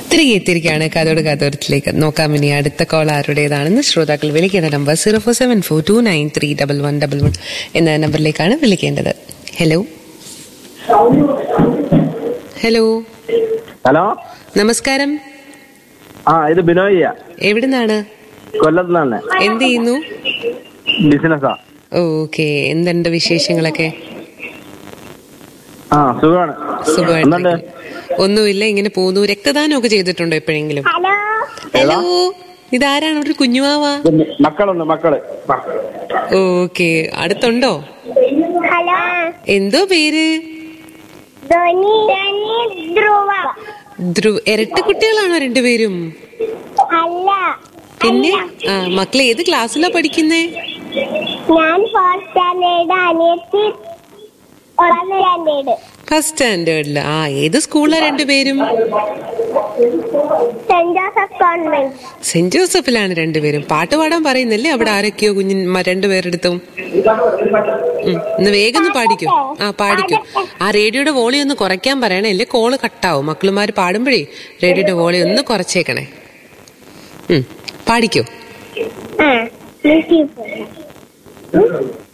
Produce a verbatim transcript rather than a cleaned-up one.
തിരികെ എത്തിയിരിക്കുകയാണ് കാതോട് കാതോരത്തിലേക്ക്. നോക്കാം ഇനി അടുത്ത കോൾ ആരുടേതാണെന്ന്. ശ്രോതാക്കൾ വിളിക്കേണ്ട number zero four seven four to nine three double one double one എന്ന നമ്പറിലേക്കാണ് വിളിക്കേണ്ടത്. ഹലോ ഹലോ ഹലോ, നമസ്കാരം. ആ ഇത് ബിനോയ്യ. എവിടുന്നാണ്? കൊല്ലത്തുനിന്നാണ്. എന്ത് ചെയ്യുന്നു? ബിസിനസ്സാ. ഓക്കെ, എന്തുണ്ട് വിശേഷങ്ങളൊക്കെ? ആ സുഖമാണ്. സുഖമായിട്ട്. ഒന്നുമില്ല, ഇങ്ങനെ പോകുന്നു. രക്തദാനം ഒക്കെ ചെയ്തിട്ടുണ്ടോ എപ്പോഴെങ്കിലും? ഹലോ, ഇതാരാണ്? ഒരു കുഞ്ഞുമാവാ. മക്കളുണ്ട്, മക്കള്. ഓക്കെ, അടുത്തുണ്ടോ? എന്തോ പേര്? ധ്രുവ. ഇരട്ട കുട്ടികളാണോ രണ്ടുപേരും? പിന്നെ ആ മക്കളെ ഏത് ക്ലാസ്സിലാ പഠിക്കുന്നേ? ഫസ്റ്റ് സ്റ്റാൻഡേർഡില്. ആ ഏത് സ്കൂളിലാ രണ്ടുപേരും? സെന്റ് ജോസഫിലാണ് രണ്ടുപേരും. പാട്ട് പാടാൻ പറയുന്നല്ലേ അവിടെ ആരൊക്കെയോ കുഞ്ഞു രണ്ടുപേരെടുത്തും? ഇന്ന് വേഗം ഒന്ന് പാടിക്കോ. ആ പാടിക്കോ. ആ റേഡിയോയുടെ വോളിയം ഒന്ന് കുറയ്ക്കാൻ പറയണേ, അല്ലേ കോള് കട്ടാവും. മക്കളുമാര് പാടുമ്പോഴേ റേഡിയോയുടെ വോളിയം ഒന്ന് കുറച്ചേക്കണേ. ഉം പാടിക്കോ.